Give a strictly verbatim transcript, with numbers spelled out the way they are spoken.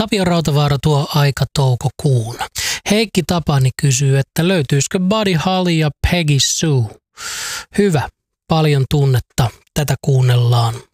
Tapio Rautavaara tuo aika toukokuun. Heikki Tapani kysyy, että löytyisikö Buddy Holly ja Peggy Sue? Hyvä, paljon tunnetta. Tätä kuunnellaan.